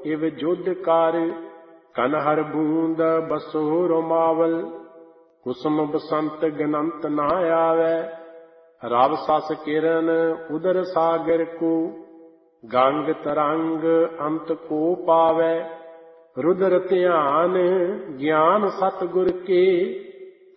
ਇਵ ਜੁਧ ਕਰ। ਕਨਹਰ ਬੂੰਦ ਬਸੋ ਰੋਮਾਵਲ, ਕੁਸਮ ਬਸੰਤ ਗਨੰਤ ਨਾ ਆਵੈ। ਰਵ ਸਸ ਕਿਰਨ ਉਦਰ ਸਾਗਰ ਕੋ, ਗੰਗ ਤਰੰਗ ਅੰਤ ਕੋ ਪਾਵੈ। ਰੁਦਰ ਧਿਆਨ ਗਿਆਨ ਸਤਿਗੁਰ ਕੇ,